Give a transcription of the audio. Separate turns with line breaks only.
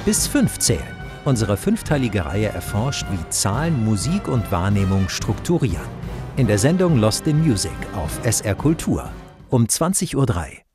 Bis 5 zählen. Unsere fünfteilige Reihe erforscht, wie Zahlen Musik und Wahrnehmung strukturieren. In der Sendung Lost in Music auf SR Kultur um 20:03 Uhr.